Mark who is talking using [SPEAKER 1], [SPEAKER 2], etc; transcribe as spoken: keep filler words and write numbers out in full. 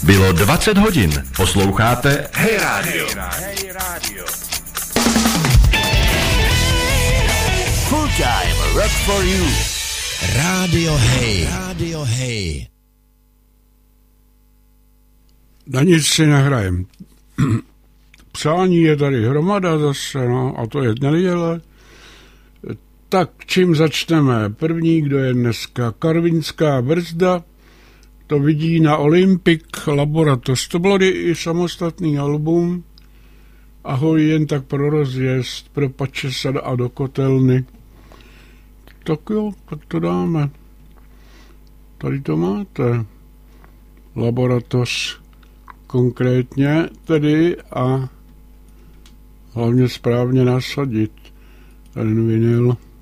[SPEAKER 1] Bylo dvacet hodin. Posloucháte Hey Radio. Hey Radio.
[SPEAKER 2] Full time rock for you. Radio Hey. Radio Hey.
[SPEAKER 3] Na nic si nehrajem. Přání je tady hromada zase, no, a to je neděle. Tak čím začneme? První, kdo je dneska? Karvinská brzda, to vidí na Olympic Laboratoř. To bylo i samostatný album. Ahoj, jen tak pro rozjezd, pro pačesad a do kotelny. Tak jo, tak to dáme. Tady to máte. Laboratoř konkrétně tedy a hlavně správně nasadit ten vinyl.